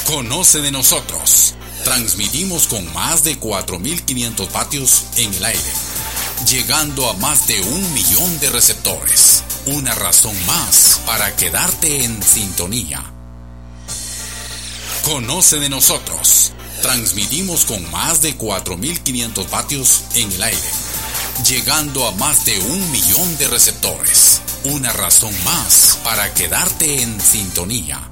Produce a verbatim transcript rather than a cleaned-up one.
Conoce de nosotros. Transmitimos con más de cuatro mil quinientos vatios en el aire, llegando a más de un millón de receptores. Una razón más para quedarte en sintonía. Conoce de nosotros. Transmitimos con más de cuatro mil quinientos vatios en el aire, llegando a más de un millón de receptores. Una razón más para quedarte en sintonía.